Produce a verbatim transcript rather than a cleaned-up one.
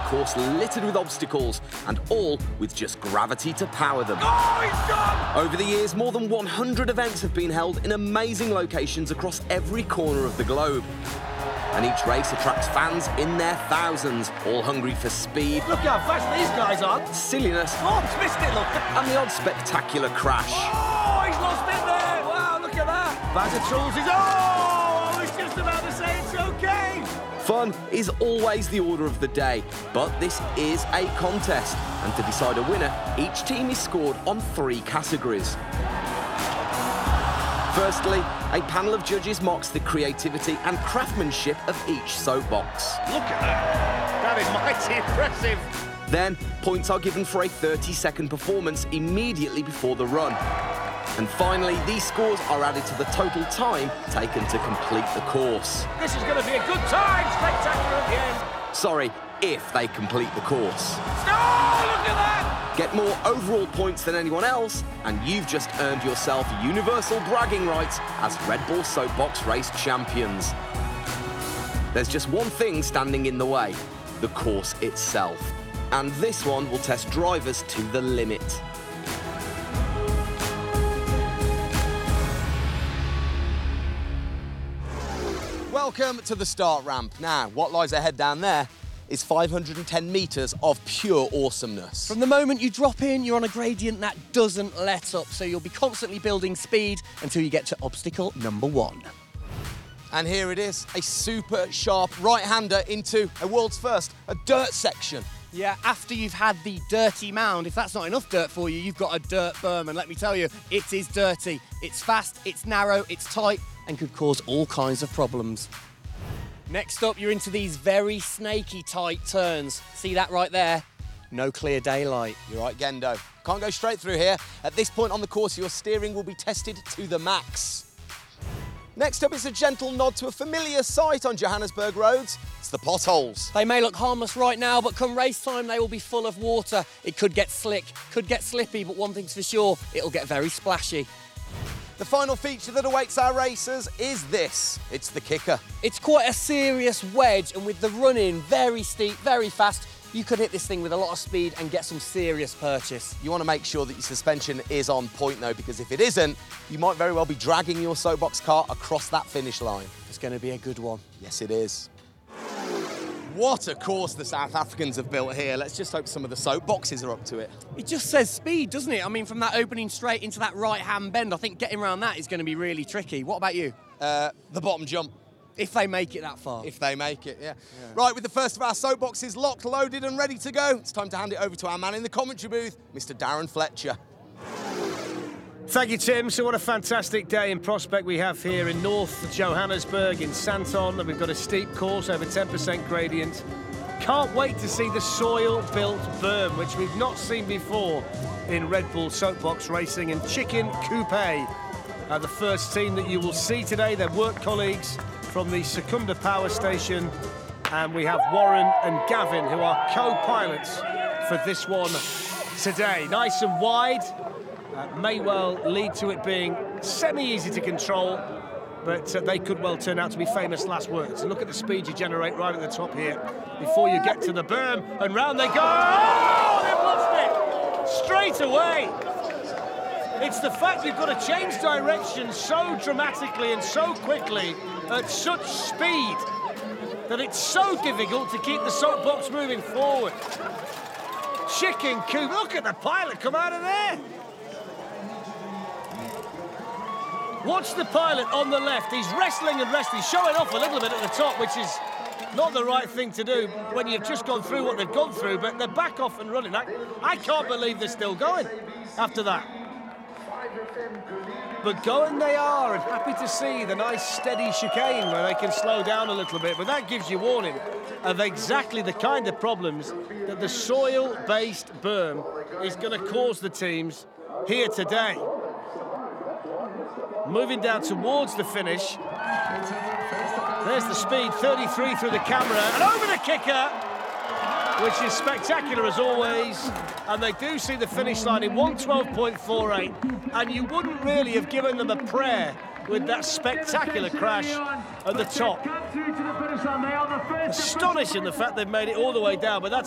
course littered with obstacles, and all with just gravity to power them. Oh, he's gone! Over the years, more than one hundred events have been held in amazing locations across every corner of the globe. And each race attracts fans in their thousands, all hungry for speed. Look how fast these guys are. Silliness. Oh, he's missed it, look. And the odd spectacular crash. Oh, he's lost it there. Wow, look at that. Baz of Tools is... Oh, I was just about to say it's OK. Fun is always the order of the day, but this is a contest. And to decide a winner, each team is scored on three categories. Firstly, a panel of judges mocks the creativity and craftsmanship of each soapbox. Look at that. That is mighty impressive. Then, points are given for a thirty second performance immediately before the run. And finally, these scores are added to the total time taken to complete the course. This is going to be a good time. Spectacular at the end. Sorry, if they complete the course. Oh, look at that. Get more overall points than anyone else, and you've just earned yourself universal bragging rights as Red Bull Soapbox Race champions. There's just one thing standing in the way, the course itself. And this one will test drivers to the limit. Welcome to the start ramp. Now, what lies ahead down there is five hundred ten metres of pure awesomeness. From the moment you drop in, you're on a gradient that doesn't let up, so you'll be constantly building speed until you get to obstacle number one. And here it is, a super sharp right-hander into a world's first, a dirt section. Yeah, after you've had the dirty mound, if that's not enough dirt for you, you've got a dirt berm, and let me tell you, it is dirty. It's fast, it's narrow, it's tight, and could cause all kinds of problems. Next up, you're into these very snaky tight turns. See that right there? No clear daylight. You're right, Gendo. Can't go straight through here. At this point on the course, your steering will be tested to the max. Next up is a gentle nod to a familiar sight on Johannesburg roads. It's the potholes. They may look harmless right now, but come race time, they will be full of water. It could get slick, could get slippy, but one thing's for sure, it'll get very splashy. The final feature that awaits our racers is this. It's the kicker. It's quite a serious wedge, and with the run-in very steep, very fast, you could hit this thing with a lot of speed and get some serious purchase. You want to make sure that your suspension is on point, though, because if it isn't, you might very well be dragging your soapbox car across that finish line. It's going to be a good one. Yes, it is. What a course the South Africans have built here. Let's just hope some of the soapboxes are up to it. It just says speed, doesn't it? I mean, from that opening straight into that right-hand bend, I think getting around that is going to be really tricky. What about you? Uh, the bottom jump. If they make it that far. If they make it, yeah. yeah. Right, with the first of our soapboxes locked, loaded and ready to go, it's time to hand it over to our man in the commentary booth, Mister Darren Fletcher. Thank you, Tim. So what a fantastic day in prospect we have here in North Johannesburg, in Santon. We've got a steep course, over ten percent gradient. Can't wait to see the soil-built berm, which we've not seen before in Red Bull Soapbox Racing. And Chicken Coupe are the first team that you will see today. They're work colleagues from the Secunda Power Station. And we have Warren and Gavin, who are co-pilots for this one today. Nice and wide. Uh, may well lead to it being semi-easy to control, but uh, they could well turn out to be famous last words. And look at the speed you generate right at the top here before you get to the berm, and round they go. Oh, they've lost it straight away. It's the fact you've got to change direction so dramatically and so quickly at such speed that it's so difficult to keep the soapbox moving forward. Chicken Coupe, look at the pilot come out of there. Watch the pilot on the left. He's wrestling and wrestling, showing off a little bit at the top, which is not the right thing to do when you've just gone through what they've gone through, but they're back off and running. I, I can't believe they're still going after that. But going they are, and happy to see the nice steady chicane where they can slow down a little bit. But that gives you warning of exactly the kind of problems that the soil-based berm is going to cause the teams here today. Moving down towards the finish. There's the speed, thirty-three through the camera, and over the kicker, which is spectacular as always. And they do see the finish line in one twelve point four eight, and you wouldn't really have given them a prayer with that spectacular crash at the top. Astonishing the fact they've made it all the way down, but that's